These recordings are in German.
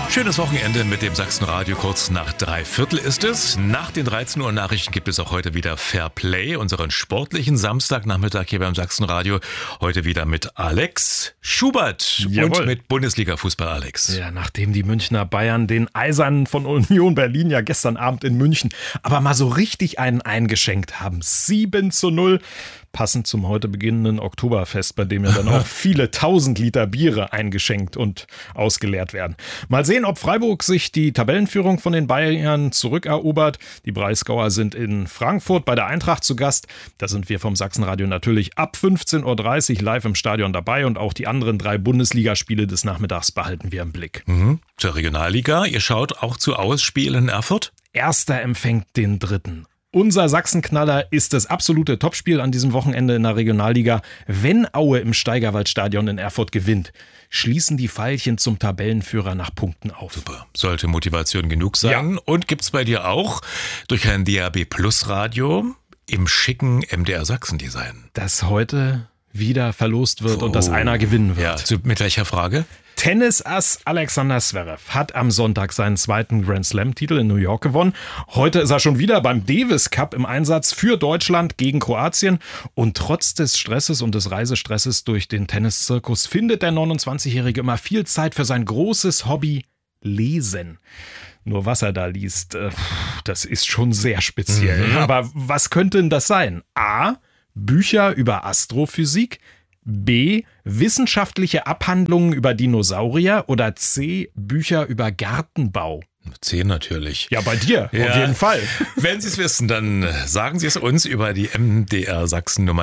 Schönes Wochenende mit dem Sachsenradio. Kurz nach 3/4 ist es. Nach den 13 Uhr Nachrichten gibt es auch heute wieder Fair Play, unseren sportlichen Samstagnachmittag hier beim Sachsenradio. Heute wieder mit Alex Schubert. Jawohl. Und mit Bundesliga-Fußball, Alex. Ja, nachdem die Münchner Bayern den Eisernen von Union Berlin ja gestern Abend in München aber mal so richtig einen eingeschenkt haben. 7:0. Passend zum heute beginnenden Oktoberfest, bei dem ja dann auch viele 1000 Liter Biere eingeschenkt und ausgeleert werden. Mal sehen, ob Freiburg sich die Tabellenführung von den Bayern zurückerobert. Die Breisgauer sind in Frankfurt bei der Eintracht zu Gast. Da sind wir vom Sachsenradio natürlich ab 15:30 Uhr live im Stadion dabei und auch die anderen 3 Bundesligaspiele des Nachmittags behalten wir im Blick. Zur Regionalliga. Ihr schaut auch zu Ausspielen in Erfurt? Erster empfängt den Dritten. Unser Sachsenknaller ist das absolute Topspiel an diesem Wochenende in der Regionalliga. Wenn Aue im Steigerwaldstadion in Erfurt gewinnt, schließen die Veilchen zum Tabellenführer nach Punkten auf. Super. Sollte Motivation genug sein. Ja. Und gibt's bei dir auch durch ein DAB Plus Radio im schicken MDR Sachsen-Design? Das heute wieder verlost wird und dass einer gewinnen wird. Ja, mit welcher Frage? Tennisass Alexander Zverev hat am Sonntag seinen zweiten Grand Slam-Titel in New York gewonnen. Heute ist er schon wieder beim Davis Cup im Einsatz für Deutschland gegen Kroatien. Und trotz des Stresses und des Reisestresses durch den Tenniszirkus findet der 29-Jährige immer viel Zeit für sein großes Hobby Lesen. Nur was er da liest, das ist schon sehr speziell. Aber was könnte denn das sein? A. Bücher über Astrophysik, B. Wissenschaftliche Abhandlungen über Dinosaurier oder C. Bücher über Gartenbau. C natürlich. Ja, bei dir, auf jeden Fall. Wenn Sie es wissen, dann sagen Sie es uns über die MDR Sachsen Nummer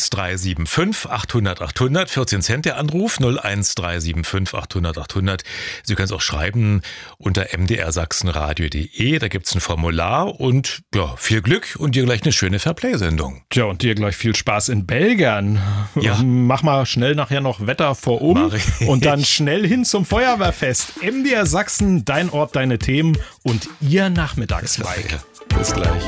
01375 800 800. 14 Cent der Anruf, 01375 800 800. Sie können es auch schreiben unter mdrsachsenradio.de. Da gibt es ein Formular und ja, viel Glück und dir gleich eine schöne Fairplay-Sendung. Tja, und dir gleich viel Spaß in Belgern. Ja. Mach mal schnell nachher noch Wetter vor Mach ich. und dann schnell hin zum Feuerwehrfest. MDR Sachsen, dein Ort, deine Themen und Ihr Nachmittagsbike. Bis gleich.